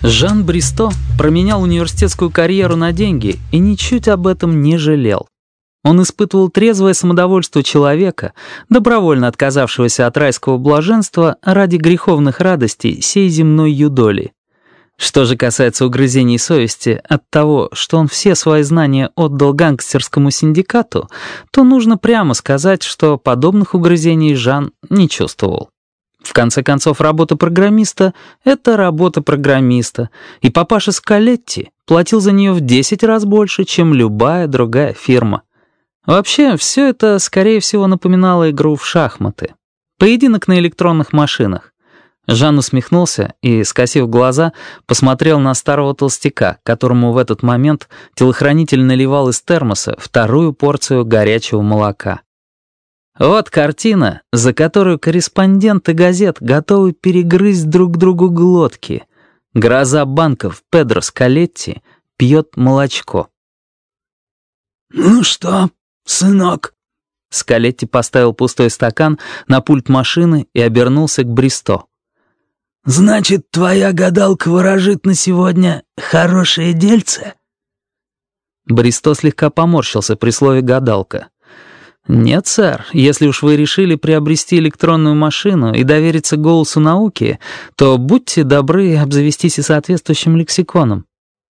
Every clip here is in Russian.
Жан Бристо променял университетскую карьеру на деньги и ничуть об этом не жалел. Он испытывал трезвое самодовольство человека, добровольно отказавшегося от райского блаженства ради греховных радостей сей земной юдоли. Что же касается угрызений совести от того, что он все свои знания отдал гангстерскому синдикату, то нужно прямо сказать, что подобных угрызений Жан не чувствовал. В конце концов, работа программиста — это работа программиста, и папаша Скалетти платил за нее в 10 раз больше, чем любая другая фирма. Вообще, все это, скорее всего, напоминало игру в шахматы. Поединок на электронных машинах. Жан усмехнулся и, скосив глаза, посмотрел на старого толстяка, которому в этот момент телохранитель наливал из термоса вторую порцию горячего молока. Вот картина, за которую корреспонденты газет готовы перегрызть друг другу глотки. Гроза банков Педро Скалетти пьет молочко. «Ну что, сынок?» Скалетти поставил пустой стакан на пульт машины и обернулся к Бристо. «Значит, твоя гадалка ворожит на сегодня хорошее дельце?» Бристо слегка поморщился при слове «гадалка». «Нет, сэр, если уж вы решили приобрести электронную машину и довериться голосу науки, то будьте добры обзавестись и соответствующим лексиконом».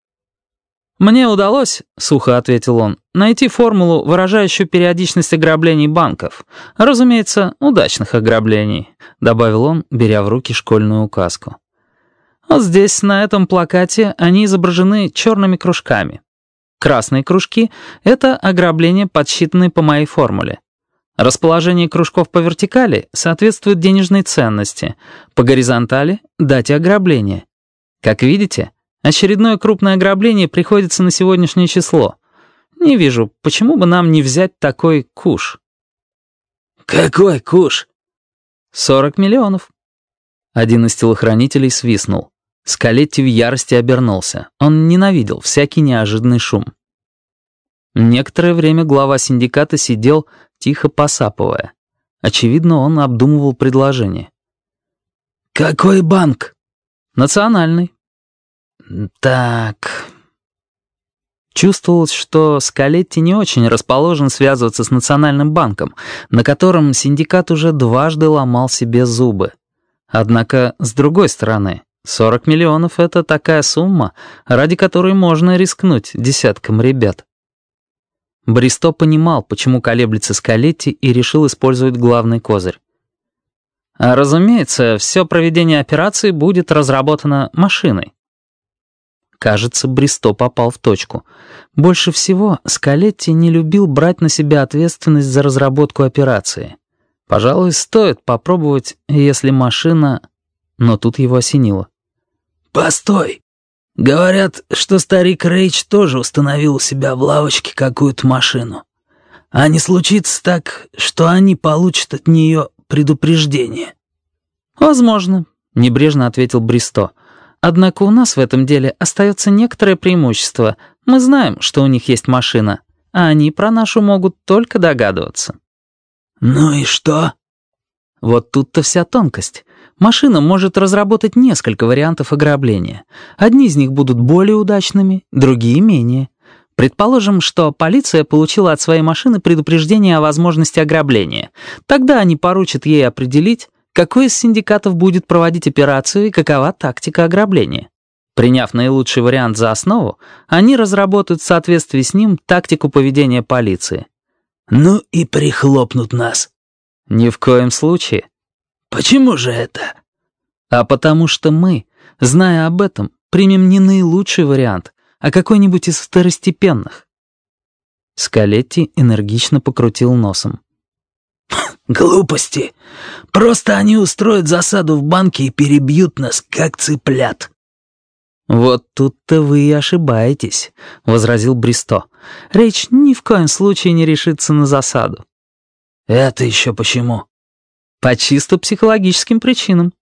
«Мне удалось, — сухо ответил он, — найти формулу, выражающую периодичность ограблений банков. Разумеется, удачных ограблений», — добавил он, беря в руки школьную указку. «Вот здесь, на этом плакате, они изображены черными кружками. Красные кружки — это ограбления, подсчитанные по моей формуле. Расположение кружков по вертикали соответствует денежной ценности, по горизонтали — дате ограбления. Как видите, очередное крупное ограбление приходится на сегодняшнее число. Не вижу, почему бы нам не взять такой куш». «Какой куш?» 40 миллионов. Один из телохранителей свистнул. Скалетти в ярости обернулся. Он ненавидел всякий неожиданный шум. Некоторое время глава синдиката сидел, тихо посапывая. Очевидно, он обдумывал предложение. «Какой банк?» «Национальный». «Так...» Чувствовалось, что Скалетти не очень расположен связываться с Национальным банком, на котором синдикат уже дважды ломал себе зубы. Однако, с другой стороны, 40 миллионов — это такая сумма, ради которой можно рискнуть десяткам ребят. Бристо понимал, почему колеблется Скалетти, и решил использовать главный козырь. Разумеется, все проведение операции будет разработано машиной. Кажется, Бристо попал в точку. Больше всего Скалетти не любил брать на себя ответственность за разработку операции. Пожалуй, стоит попробовать, если машина... Но тут его осенило. «Постой! Говорят, что старик Рейч тоже установил у себя в лавочке какую-то машину. А не случится так, что они получат от нее предупреждение?» «Возможно», — небрежно ответил Бристо. «Однако у нас в этом деле остается некоторое преимущество. Мы знаем, что у них есть машина, а они про нашу могут только догадываться». «Ну и что?» Вот тут-то вся тонкость. Машина может разработать несколько вариантов ограбления. Одни из них будут более удачными, другие — менее. Предположим, что полиция получила от своей машины предупреждение о возможности ограбления. Тогда они поручат ей определить, какой из синдикатов будет проводить операцию и какова тактика ограбления. Приняв наилучший вариант за основу, они разработают в соответствии с ним тактику поведения полиции. «Ну и прихлопнут нас». Ни в коем случае. «Почему же это?» А потому что мы, зная об этом, примем не наилучший вариант, а какой-нибудь из второстепенных. Скалетти энергично покрутил носом. «Глупости. Просто они устроят засаду в банке и перебьют нас, как цыплят». «Вот тут-то вы и ошибаетесь», — возразил Бристо. «Речь ни в коем случае не решится на засаду». «Это еще почему?» «По чисто психологическим причинам».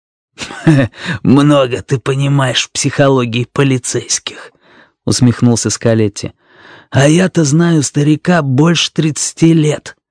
«Много ты понимаешь в психологии полицейских», — усмехнулся Скалетти. «А я-то знаю старика больше 30 лет.